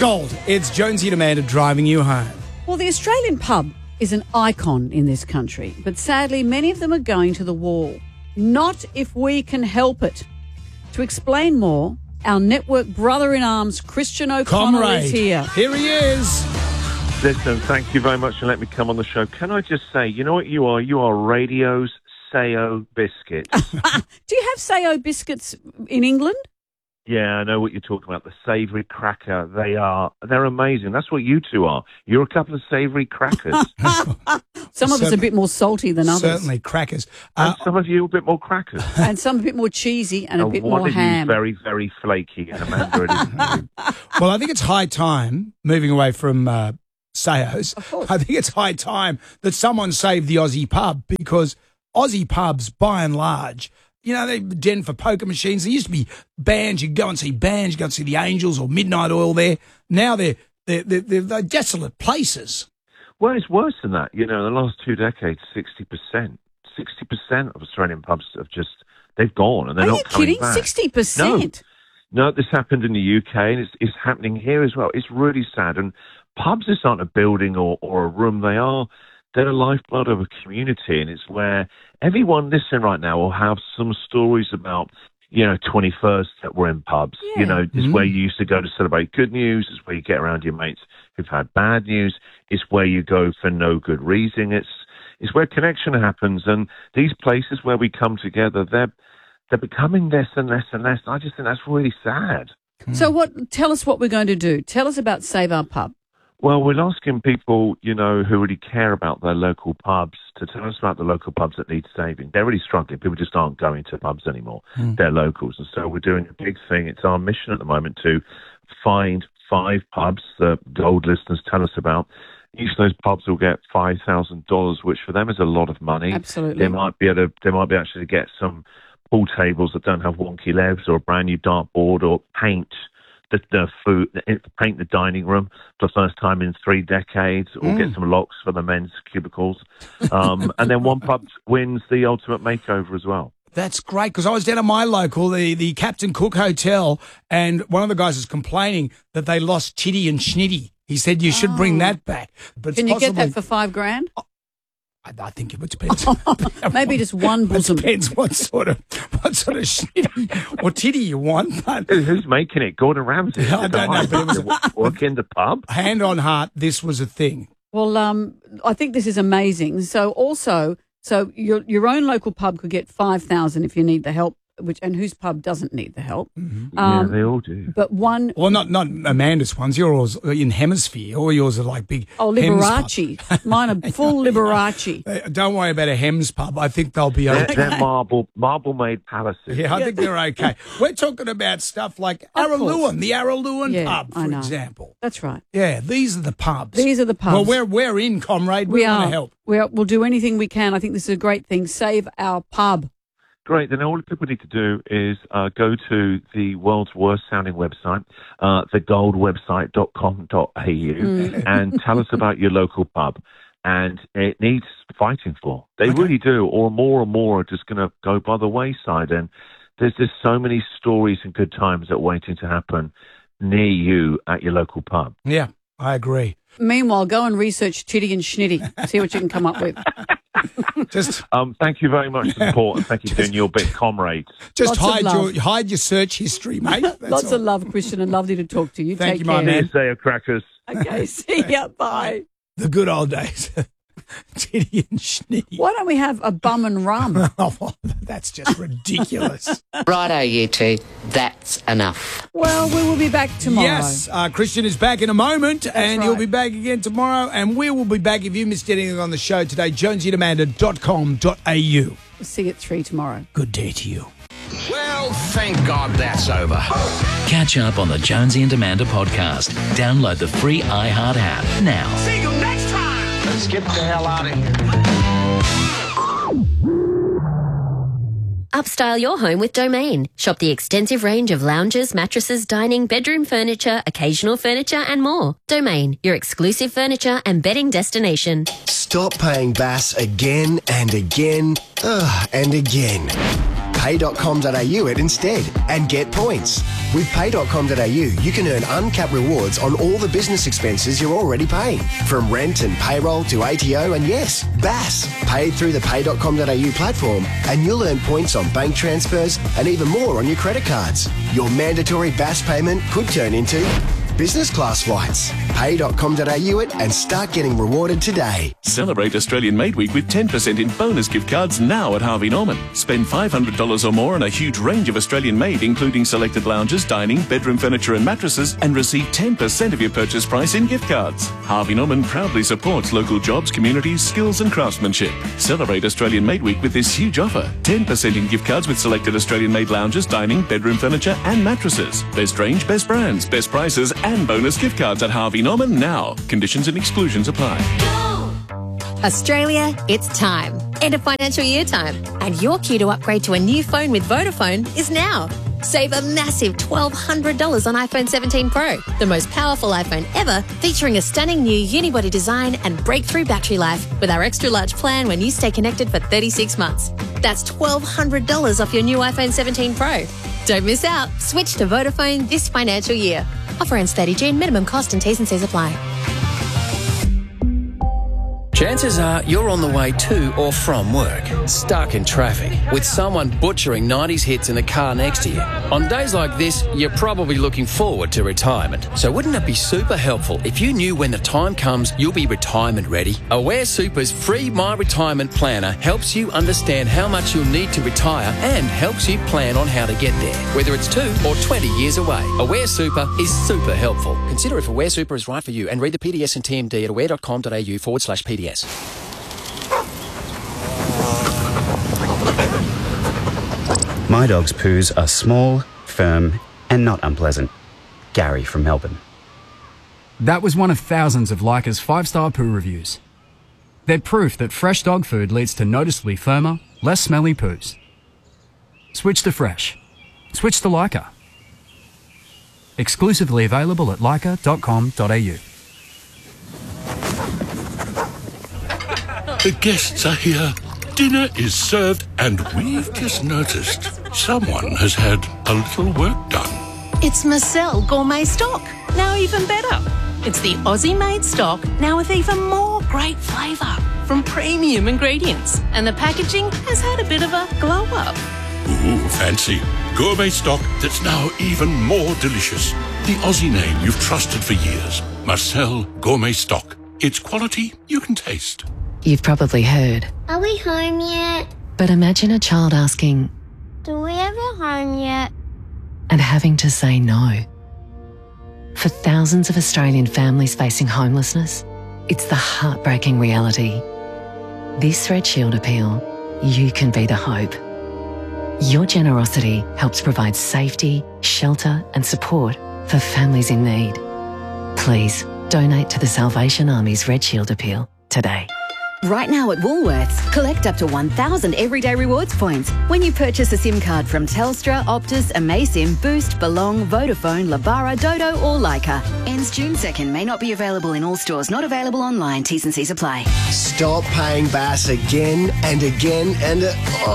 Gold. It's Jonesy and Amanda driving you home. Well, the Australian pub is an icon in this country, but sadly many of them are going to the wall. Not if we can help it. To explain more, our network brother-in-arms, Christian O'Connell, is here. Here he is. Listen, thank you very much and let me come on the show. Can I just say, you know what you are? You are radio's Sayo biscuits. Do you have Sayo biscuits in England? Yeah, I know what you're talking about. The savoury cracker. They're amazing. That's what you two are. You're a couple of savoury crackers. Some of us are a bit more salty than others. Certainly, crackers. And some of you a bit more crackers. And some a bit more cheesy and a bit more ham. One of you very, very flaky, and Amanda, it isn't. Well, I think it's high time, moving away from Sayos, Of course. I think it's high time that someone saved the Aussie pub, because Aussie pubs, by and large, you know, they're den for poker machines. There used to be bands. You'd go and see bands. You'd go and see the Angels or Midnight Oil there. Now they're desolate places. Well, it's worse than that. You know, in the last 2 decades, 60% of Australian pubs have they've gone and they're not coming back. Are you kidding? 60%? No, this happened in the UK and it's happening here as well. It's really sad. And pubs just aren't a building or a room. They're the lifeblood of a community, and it's where everyone listening right now will have some stories about, 21st that were in pubs. Yeah. You know, it's where you used to go to celebrate good news. It's where you get around your mates who've had bad news. It's where you go for no good reason. It's where connection happens, and these places where we come together, they're becoming less and less and less. I just think that's really sad. So tell us what we're going to do. Tell us about Save Our Pub. Well, we're asking people, who really care about their local pubs to tell us about the local pubs that need saving. They're really struggling. People just aren't going to pubs anymore. They're locals. And so we're doing a big thing. It's our mission at the moment to find 5 pubs that Gold listeners tell us about. Each of those pubs will get $5,000, which for them is a lot of money. Absolutely. They might be actually to get some pool tables that don't have wonky legs, or a brand new dartboard, or paint paint the dining room for the first time in 3 decades, or get some locks for the men's cubicles. And then one pub wins the ultimate makeover as well. That's great, because I was down at my local, the Captain Cook Hotel, and one of the guys was complaining that they lost Chitty and Schnitty. He said you should bring that back. But Can you get that for $5,000? I think it depends. Maybe just one bosom. It depends what sort of schnitty or titty you want. But who's making it? Gordon Ramsay? I don't know, but it was work in the pub. Hand on heart, this was a thing. Well, I think this is amazing. So your own local pub could get $5,000 if you need the help. And whose pub doesn't need the help? Yeah, they all do. But one... Well, not Amanda's ones. Yours in Hemisphere. All yours are like big Liberace. Mine are full Liberace. Don't worry about a Hems pub. I think they'll be okay. They're marble-made palaces. Yeah, I think they're okay. We're talking about stuff like Araluen, the Araluen pub, for example. That's right. Yeah, these are the pubs. These are the pubs. Well, we're in, comrade. We want to help. We'll do anything we can. I think this is a great thing. Save our pub. Great. Then all people need to do is go to the world's worst sounding website, thegoldwebsite.com.au, and tell us about your local pub. And it needs fighting for. They really do, or more and more are just going to go by the wayside. And there's just so many stories and good times that are waiting to happen near you at your local pub. Yeah, I agree. Meanwhile, go and research Chitty and Schnitty. See what you can come up with. Thank you very much for the support, and thank you for doing your bit, comrades. Just hide your search history, mate. Lots of love, Christian, and lovely to talk to you. Thank Take you, care. my man. Say crackers. Okay, see ya. Bye. The good old days. Titty and Schnitty. Why don't we have a bum and rum? Oh, that's just ridiculous. Righto, you two. That's enough. Well, we will be back tomorrow. Yes, Christian is back in a moment, and he'll be back again tomorrow, and we will be back if you missed anything on the show today, jonesyandamanda.com.au. We'll see you at 3 tomorrow. Good day to you. Well, thank God that's over. Catch up on the Jonesy and Amanda podcast. Download the free iHeart app now. See you next time. Let's get the hell out of here. Upstyle your home with Domain. Shop the extensive range of lounges, mattresses, dining, bedroom furniture, occasional furniture and more. Domain, your exclusive furniture and bedding destination. Stop paying Bass again and again and again. pay.com.au it instead and get points. With pay.com.au, you can earn uncapped rewards on all the business expenses you're already paying, from rent and payroll to ATO and, yes, BAS, paid through the pay.com.au platform, and you'll earn points on bank transfers and even more on your credit cards. Your mandatory BAS payment could turn into business class flights. Pay.com.au it and start getting rewarded today. Celebrate Australian Made Week with 10% in bonus gift cards now at Harvey Norman. Spend $500 or more on a huge range of Australian made, including selected lounges, dining, bedroom furniture and mattresses, and receive 10% of your purchase price in gift cards. Harvey Norman proudly supports local jobs, communities, skills and craftsmanship. Celebrate Australian Made Week with this huge offer. 10% in gift cards with selected Australian made lounges, dining, bedroom furniture and mattresses. Best range, best brands, best prices and bonus gift cards at Harvey Norman now. Conditions and exclusions apply. Australia, it's time. End of financial year time. And your queue to upgrade to a new phone with Vodafone is now. Save a massive $1,200 on iPhone 17 Pro, the most powerful iPhone ever, featuring a stunning new unibody design and breakthrough battery life with our extra large plan when you stay connected for 36 months. That's $1,200 off your new iPhone 17 Pro. Don't miss out. Switch to Vodafone this financial year. Offer ends 30 June. Minimum cost and T's and C's apply. Chances are you're on the way to or from work, stuck in traffic, with someone butchering 90s hits in the car next to you. On days like this, you're probably looking forward to retirement. So wouldn't it be super helpful if you knew when the time comes you'll be retirement ready? Aware Super's free My Retirement Planner helps you understand how much you'll need to retire and helps you plan on how to get there, whether it's 2 or 20 years away. Aware Super is super helpful. Consider if Aware Super is right for you and read the PDS and TMD at aware.com.au/PDS. My dog's poos are small, firm, and not unpleasant. Gary from Melbourne. That was one of thousands of Leica's 5-star poo reviews. They're proof that fresh dog food leads to noticeably firmer, less smelly poos. Switch to fresh. Switch to Leica. Exclusively available at leica.com.au. The guests are here. Dinner is served, and we've just noticed someone has had a little work done. It's Marcel Gourmet Stock, now even better. It's the Aussie-made stock, now with even more great flavour from premium ingredients. And the packaging has had a bit of a glow-up. Ooh, fancy. Gourmet stock that's now even more delicious. The Aussie name you've trusted for years. Marcel Gourmet Stock. It's quality you can taste. You've probably heard. Are we home yet? But imagine a child asking, Do we have a home yet? and having to say no. For thousands of Australian families facing homelessness, it's the heartbreaking reality. This Red Shield appeal, you can be the hope. Your generosity helps provide safety, shelter and support for families in need. Please donate to the Salvation Army's Red Shield appeal today. Right now at Woolworths, collect up to 1,000 everyday rewards points when you purchase a SIM card from Telstra, Optus, Amaysim, Boost, Belong, Vodafone, Labara, Dodo or Leica. Ends June 2nd. May not be available in all stores. Not available online. T's and C's apply. Stop paying BAS again and again and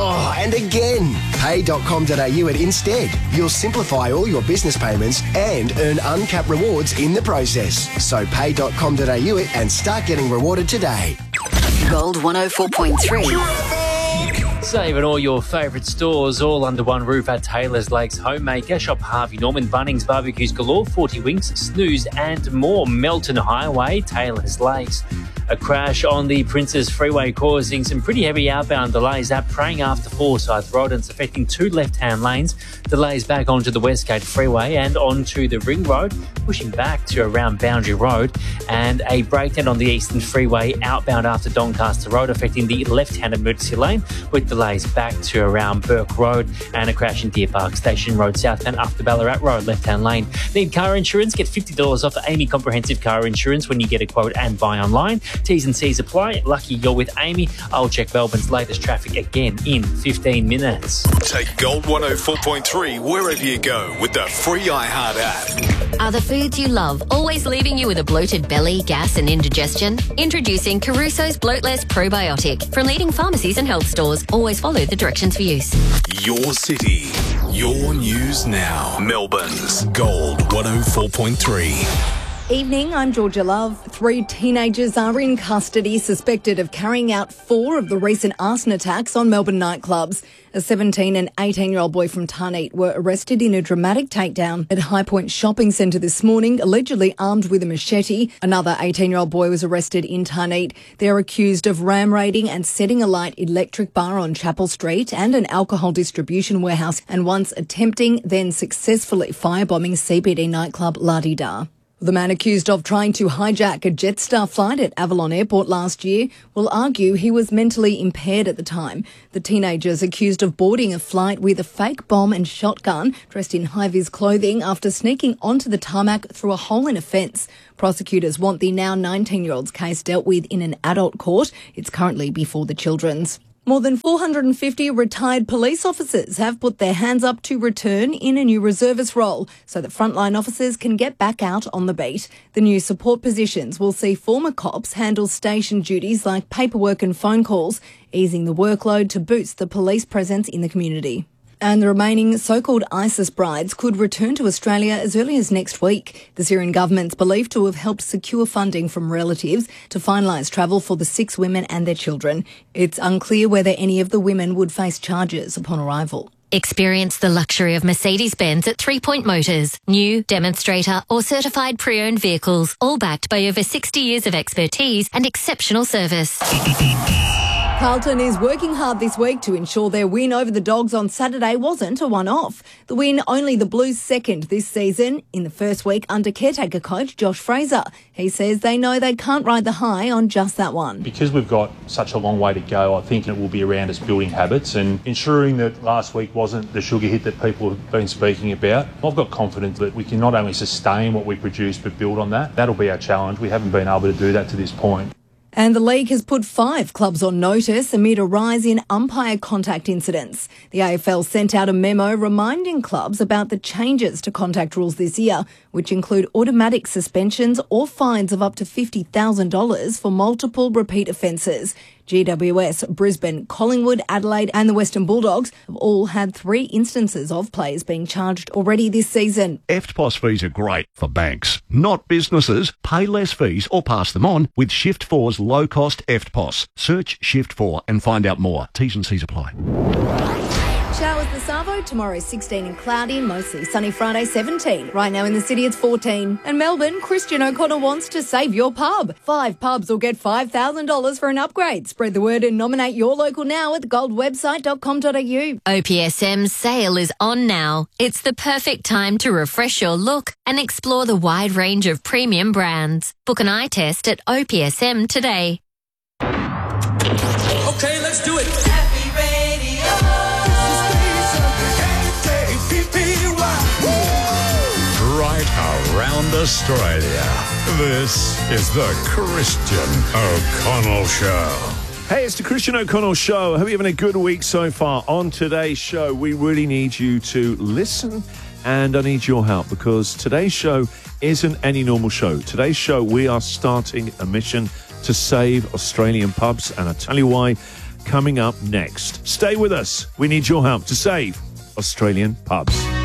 again. Pay.com.au it instead. You'll simplify all your business payments and earn uncapped rewards in the process. So pay.com.au it and start getting rewarded today. Gold 104.3. Save at all your favourite stores, all under one roof at Taylor's Lakes Homemaker. Shop Harvey Norman, Bunnings, Barbecues Galore, 40 Winks, Snooze and more. Melton Highway, Taylor's Lakes. A crash on the Princes Freeway causing some pretty heavy outbound delays at Prang after Forsyth Road, and it's affecting 2 left-hand lanes. Delays back onto the Westgate Freeway and onto the Ring Road, pushing back to around Boundary Road, and a breakdown on the Eastern Freeway outbound after Doncaster Road, affecting the left-hand emergency lane with delays back to around Burke Road, and a crash in Deer Park Station Road southbound after Ballarat Road, left-hand lane. Need car insurance? Get $50 off Amy Comprehensive Car Insurance when you get a quote and buy online. T's and C's apply. Lucky you're with Amy. I'll check Melbourne's latest traffic again in 15 minutes. Take Gold 104.3 wherever you go with the free iHeart app. Are the foods you love always leaving you with a bloated belly, gas and indigestion? Introducing Caruso's Bloatless Probiotic from leading pharmacies and health stores. Always follow the directions for use. Your city, your news now. Melbourne's Gold 104.3. Evening, I'm Georgia Love. 3 teenagers are in custody suspected of carrying out 4 of the recent arson attacks on Melbourne nightclubs. A 17 and 18-year-old boy from Tarneit were arrested in a dramatic takedown at High Point Shopping Centre this morning, allegedly armed with a machete. Another 18-year-old boy was arrested in Tarneit. They're accused of ram raiding and setting alight Electric Bar on Chapel Street and an alcohol distribution warehouse, and once attempting, then successfully firebombing CBD nightclub La Di Da. The man accused of trying to hijack a Jetstar flight at Avalon Airport last year will argue he was mentally impaired at the time. The teenagers accused of boarding a flight with a fake bomb and shotgun, dressed in high-vis clothing, after sneaking onto the tarmac through a hole in a fence. Prosecutors want the now 19-year-old's case dealt with in an adult court. It's currently before the children's. More than 450 retired police officers have put their hands up to return in a new reservist role so that frontline officers can get back out on the beat. The new support positions will see former cops handle station duties like paperwork and phone calls, easing the workload to boost the police presence in the community. And the remaining so-called ISIS brides could return to Australia as early as next week. The Syrian government's believed to have helped secure funding from relatives to finalise travel for the 6 women and their children. It's unclear whether any of the women would face charges upon arrival. Experience the luxury of Mercedes-Benz at 3 Point Motors. New, demonstrator or certified pre-owned vehicles, all backed by over 60 years of expertise and exceptional service. Carlton is working hard this week to ensure their win over the Dogs on Saturday wasn't a one-off. The win only the Blues' second this season in the first week under caretaker coach Josh Fraser. He says they know they can't ride the high on just that one. Because we've got such a long way to go, I think it will be around us building habits and ensuring that last week wasn't the sugar hit that people have been speaking about. I've got confidence that we can not only sustain what we produce but build on that. That'll be our challenge. We haven't been able to do that to this point. And the league has put 5 clubs on notice amid a rise in umpire contact incidents. The AFL sent out a memo reminding clubs about the changes to contact rules this year, which include automatic suspensions or fines of up to $50,000 for multiple repeat offences. GWS, Brisbane, Collingwood, Adelaide and the Western Bulldogs have all had 3 instances of players being charged already this season. EFTPOS fees are great for banks, not businesses. Pay less fees or pass them on with Shift4's low-cost EFTPOS. Search Shift4 and find out more. T's and C's apply. Showers this Savo, tomorrow 16 and cloudy, mostly sunny Friday 17. Right now in the city it's 14. And Melbourne, Christian O'Connor wants to save your pub. 5 pubs will get $5,000 for an upgrade. Spread the word and nominate your local now at goldwebsite.com.au. OPSM's sale is on now. It's the perfect time to refresh your look and explore the wide range of premium brands. Book an eye test at OPSM today. Okay, let's do it. Right around Australia. This is the Christian O'Connell Show. Hey, it's the Christian O'Connell Show. I hope you're having a good week so far. On today's show, we really need you to listen, and I need your help because today's show isn't any normal show. Today's show, we are starting a mission to save Australian pubs, and I'll tell you why coming up next. Stay with us. We need your help to save Australian pubs.